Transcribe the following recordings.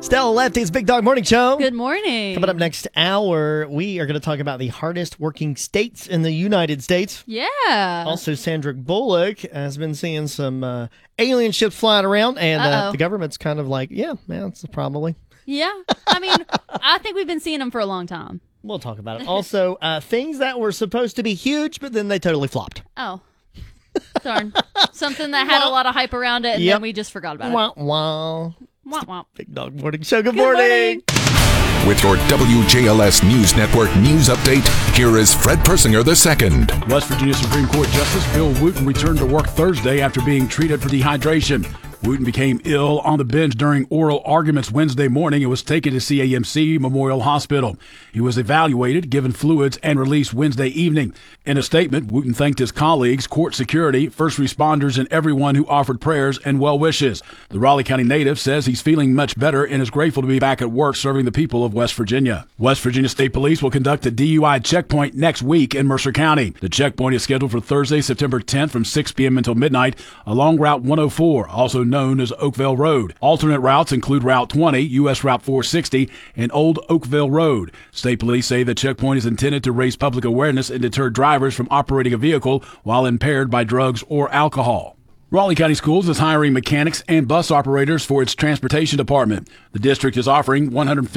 Stella Lefty's Big Dog Morning Show. Good morning. Coming up next hour, we are going to talk about the hardest working states in the United States. Yeah. Also, Sandra Bullock has been seeing some alien ships flying around, and the government's kind of like, yeah, it's probably. Yeah. I mean, I think we've been seeing them for a long time. We'll talk about it. Also, things that were supposed to be huge, but then they totally flopped. Oh. Darn. Something that had a lot of hype around it, and then we just forgot about it. Wah, wah. Womp womp. Big Dog Morning Show. Good morning. With your WJLS News Network news update, here is Fred Persinger II. West Virginia Supreme Court Justice Bill Wooten returned to work Thursday after being treated for dehydration. Wooten became ill on the bench during oral arguments Wednesday morning and was taken to CAMC Memorial Hospital. He was evaluated, given fluids, and released Wednesday evening. In a statement, Wooten thanked his colleagues, court security, first responders, and everyone who offered prayers and well wishes. The Raleigh County native says he's feeling much better and is grateful to be back at work serving the people of West Virginia. West Virginia State Police will conduct a DUI checkpoint next week in Mercer County. The checkpoint is scheduled for Thursday, September 10th from 6 p.m. until midnight along Route 104, also known as Oakville Road. Alternate routes include Route 20, U.S. Route 460, and Old Oakville Road. State police say the checkpoint is intended to raise public awareness and deter drivers from operating a vehicle while impaired by drugs or alcohol. Raleigh County Schools is hiring mechanics and bus operators for its transportation department. The district is offering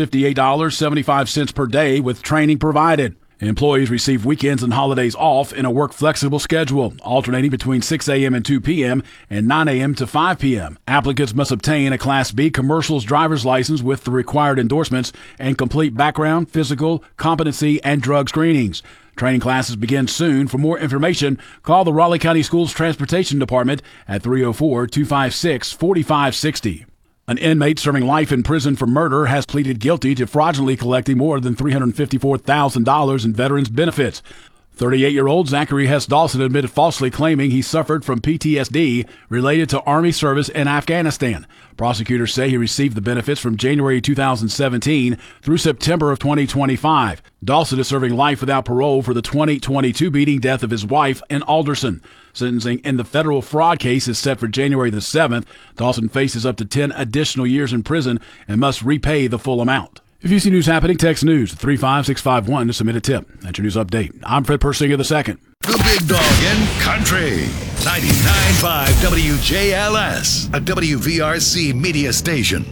$158.75 per day with training provided. Employees receive weekends and holidays off in a work-flexible schedule, alternating between 6 a.m. and 2 p.m. and 9 a.m. to 5 p.m. Applicants must obtain a Class B commercial's driver's license with the required endorsements and complete background, physical, competency, and drug screenings. Training classes begin soon. For more information, call the Raleigh County Schools Transportation Department at 304-256-4560. An inmate serving life in prison for murder has pleaded guilty to fraudulently collecting more than $354,000 in veterans' benefits. 38-year-old Zachary Hess Dawson admitted falsely claiming he suffered from PTSD related to Army service in Afghanistan. Prosecutors say he received the benefits from January 2017 through September of 2025. Dawson is serving life without parole for the 2022 beating death of his wife in Alderson. Sentencing in the federal fraud case is set for January the 7th. Dawson faces up to 10 additional years in prison and must repay the full amount. If you see news happening, text news to 35651 to submit a tip. That's your news update. I'm Fred Persinger II. The Big Dog in Country. 99.5 WJLS, a WVRC media station.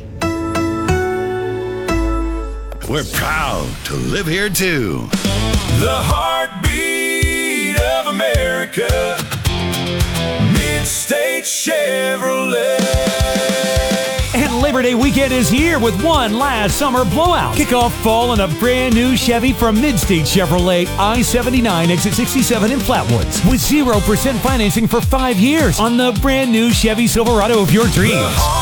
We're proud to live here, too. The heartbeat of America. Mid-State Chevrolet. And Labor Day weekend is here with one last summer blowout. Kick off fall in a brand new Chevy from Mid-State Chevrolet, I-79, exit 67 in Flatwoods. With 0% financing for 5 years on the brand new Chevy Silverado of your dreams.